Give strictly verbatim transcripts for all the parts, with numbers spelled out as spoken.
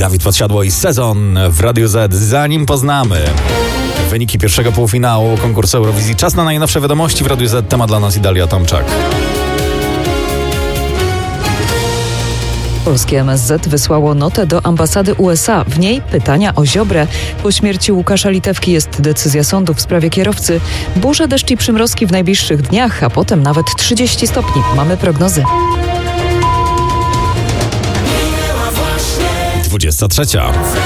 Dawid Podsiadło i Sezon w Radiu Z. Zanim poznamy wyniki pierwszego półfinału konkursu Eurowizji, czas na najnowsze wiadomości w Radiu Z. Temat dla nas i Dalia Tomczak. Polskie M S Z wysłało notę do ambasady U S A. W niej pytania o Ziobrę. Po śmierci Łukasza Litewki jest decyzja sądu w sprawie kierowcy. Burze, deszcz i przymrozki w najbliższych dniach, a potem nawet trzydzieści stopni. Mamy prognozy. dwudziesta trzecia.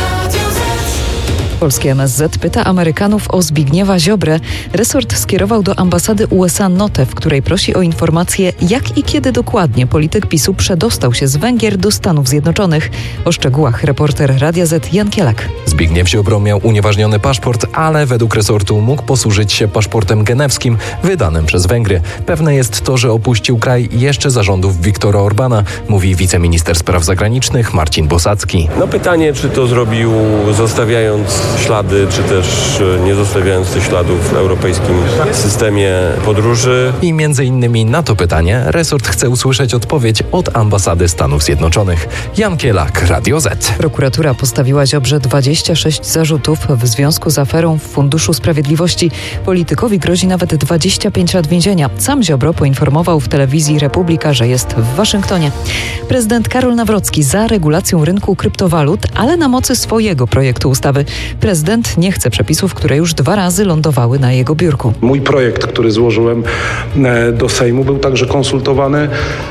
Polskie M S Z pyta Amerykanów o Zbigniewa Ziobrę. Resort skierował do ambasady U S A notę, w której prosi o informację, jak i kiedy dokładnie polityk PiSu przedostał się z Węgier do Stanów Zjednoczonych. O szczegółach reporter Radia Z Jan Kielak. Zbigniew Ziobro miał unieważniony paszport, ale według resortu mógł posłużyć się paszportem genewskim wydanym przez Węgry. Pewne jest to, że opuścił kraj jeszcze za rządów Viktora Orbana, mówi wiceminister spraw zagranicznych Marcin Bosacki. No pytanie, czy to zrobił zostawiając ślady, czy też nie zostawiając tych śladów w europejskim systemie podróży. I między innymi na to pytanie resort chce usłyszeć odpowiedź od ambasady Stanów Zjednoczonych. Jan Kielak, Radio Z. Prokuratura postawiła Ziobrze dwadzieścia sześć zarzutów w związku z aferą w Funduszu Sprawiedliwości. Politykowi grozi nawet dwadzieścia pięć lat więzienia. Sam Ziobro poinformował w telewizji Republika, że jest w Waszyngtonie. Prezydent Karol Nawrocki za regulacją rynku kryptowalut, ale na mocy swojego projektu ustawy. Prezydent nie chce przepisów, które już dwa razy lądowały na jego biurku. Mój projekt, który złożyłem do Sejmu, był także konsultowany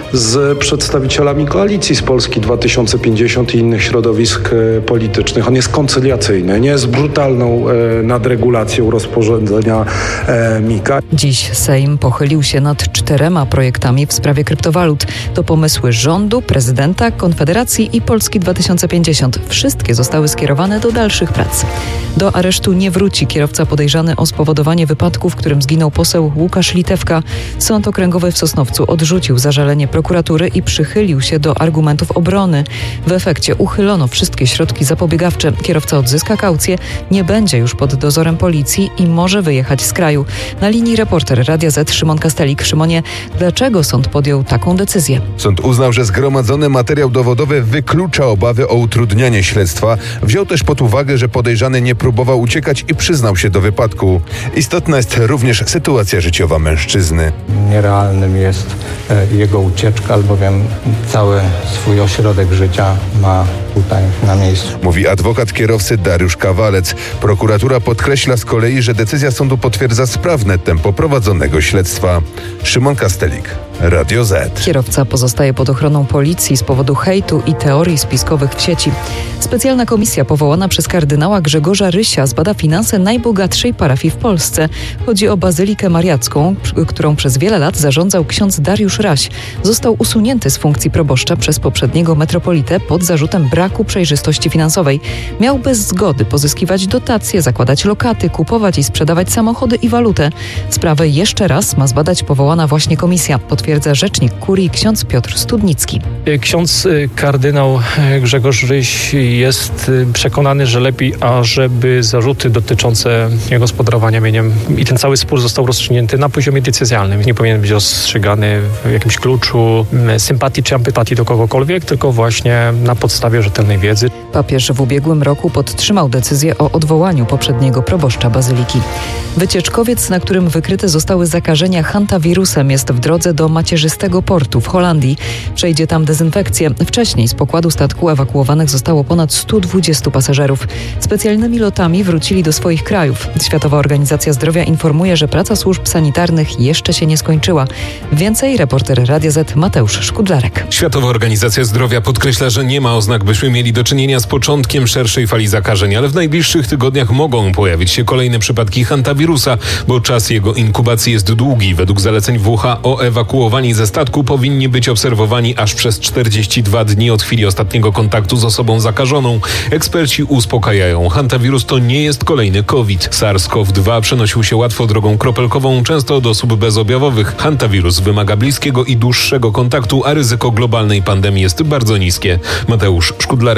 z przedstawicielami koalicji z Polski dwa tysiące pięćdziesiąt i innych środowisk politycznych. On jest koncyliacyjny, nie jest brutalną nadregulacją rozporządzenia Mika. Dziś Sejm pochylił się nad czterema projektami w sprawie kryptowalut. To pomysły rządu, prezydenta, Konfederacji i Polski dwa tysiące pięćdziesiąt. Wszystkie zostały skierowane do dalszych prac. Do aresztu nie wróci kierowca podejrzany o spowodowanie wypadku, w którym zginął poseł Łukasz Litewka. Sąd Okręgowy w Sosnowcu odrzucił zażalenie prokuratury i przychylił się do argumentów obrony. W efekcie uchylono wszystkie środki zapobiegawcze. Kierowca odzyska kaucję, nie będzie już pod dozorem policji i może wyjechać z kraju. Na linii reporter Radia Z Szymon Kastelik. Szymonie, dlaczego sąd podjął taką decyzję? Sąd uznał, że zgromadzony materiał dowodowy wyklucza obawy o utrudnianie śledztwa. Wziął też pod uwagę, że podejrzany nie próbował uciekać i przyznał się do wypadku. Istotna jest również sytuacja życiowa mężczyzny. Nierealnym jest jego ucieczka, albowiem cały swój ośrodek życia ma tutaj na miejscu. Mówi adwokat kierowcy Dariusz Kawalec. Prokuratura podkreśla z kolei, że decyzja sądu potwierdza sprawne tempo prowadzonego śledztwa. Szymon Kastelik, Radio Z. Kierowca pozostaje pod ochroną policji z powodu hejtu i teorii spiskowych w sieci. Specjalna komisja powołana przez kardynała Grzegorza Rysia zbada finanse najbogatszej parafii w Polsce. Chodzi o Bazylikę Mariacką, którą przez wiele lat zarządzał ksiądz Dariusz Raś. Został usunięty z funkcji proboszcza przez poprzedniego metropolitę pod zarzutem braku przejrzystości finansowej. Miał bez zgody pozyskiwać dotacje, zakładać lokaty, kupować i sprzedawać samochody i walutę. Sprawę jeszcze raz ma zbadać powołana właśnie komisja, potwierdza rzecznik kurii ksiądz Piotr Studnicki. Ksiądz kardynał Grzegorz Ryś jest przekonany, że lepiej, ażeby zarzuty dotyczące gospodarowania mieniem i ten cały spór został rozstrzygnięty na poziomie decyzjalnym. Nie powinien być rozstrzygany w jakimś kluczu sympatii czy antypatii do kogokolwiek, tylko właśnie na podstawie rzetelnej wiedzy. Papież w ubiegłym roku podtrzymał decyzję o odwołaniu poprzedniego proboszcza bazyliki. Wycieczkowiec, na którym wykryte zostały zakażenia hantawirusem, jest w drodze do macierzystego portu w Holandii. Przejdzie tam dezynfekcję. Wcześniej z pokładu statku ewakuowanych zostało ponad stu dwudziestu pasażerów. Specjalnymi lotami wrócili do swoich krajów. Światowa Organizacja Zdrowia informuje, że praca służb sanitarnych jeszcze się nie skończyła. Więcej reporter Radia Z Mateusz Szkudlarek. Światowa Organizacja Zdrowia podkreśla, że nie ma oznak, byśmy mieli do czynienia z początkiem szerszej fali zakażeń, ale w najbliższych tygodniach mogą pojawić się kolejne przypadki hantawirusa, bo czas jego inkubacji jest długi. Według zaleceń W H O ewakuowani ze statku powinni być obserwowani aż przez czterdzieści dwa dni od chwili ostatniego kontaktu z osobą zakażoną. Eksperci uspokajają. Hantawirus to nie jest kolejny COVID. SARS-CoV dwa przenosił się łatwo drogą kropelkową, często do osób bezobjawowych. Hantawirus wymaga bliskiego i dłuższego kontaktu, a ryzyko globalnej pandemii jest bardzo niskie. Mateusz Szkudlarek, Radio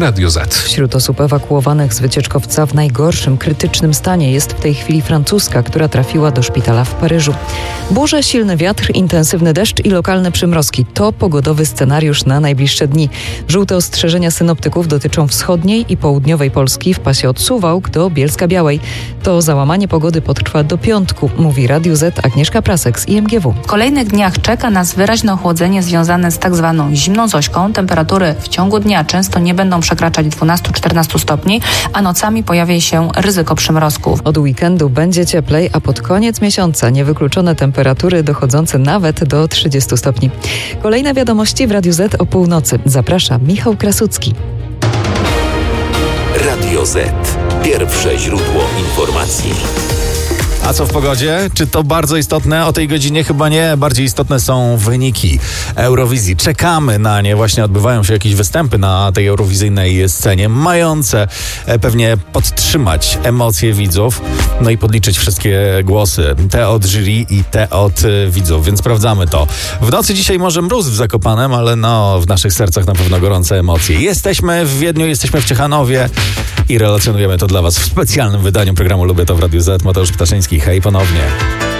Radio Z. Wśród osób ewakuowanych z wycieczkowca w najgorszym, krytycznym stanie jest w tej chwili francuska, która trafiła do szpitala w Paryżu. Burze, silny wiatr, intensywny deszcz i lokalne przymrozki to pogodowy scenariusz na najbliższe dni. Żółte ostrzeżenia synoptyków dotyczą wschodniej i południowej Polski w pasie od Suwałk do Bielska-Białej. To załamanie pogody potrwa do piątku, mówi Radiu Z Agnieszka Prasek z I M G W. W kolejnych dniach czeka nas wyraźne ochłodzenie związane z tak zwaną zimną Zośką. Temperatury w ciągu dnia często nie będą przekraczać dwanaście do czternastu stopni, a nocami pojawia się ryzyko przymrozków. Od weekendu będzie cieplej, a pod koniec miesiąca niewykluczone temperatury dochodzące nawet do trzydziestu stopni. Kolejne wiadomości w Radiu Z o północy. Zaprasza Michał Krasucki. Radio Z. Pierwsze źródło informacji. A co w pogodzie? Czy to bardzo istotne? O tej godzinie chyba nie. Bardziej istotne są wyniki Eurowizji. Czekamy na nie. Właśnie odbywają się jakieś występy na tej eurowizyjnej scenie, mające pewnie podtrzymać emocje widzów, no i podliczyć wszystkie głosy. Te od jury i te od widzów, więc sprawdzamy to. W nocy dzisiaj może mróz w Zakopanem, ale no w naszych sercach na pewno gorące emocje. Jesteśmy w Wiedniu, jesteśmy w Ciechanowie i relacjonujemy to dla Was w specjalnym wydaniu programu Lubię to w Radiu Z. Mateusz Ptaszyński. Hej ponownie.